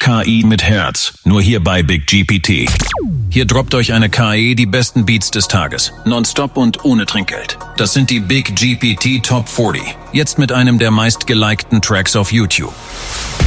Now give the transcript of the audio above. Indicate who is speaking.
Speaker 1: KI mit Herz. Nur hier bei Big GPT. Hier droppt euch eine KI die besten Beats des Tages. Nonstop und ohne Trinkgeld. Das sind die Big GPT Top 40. Jetzt mit einem der meistgelikten Tracks auf YouTube.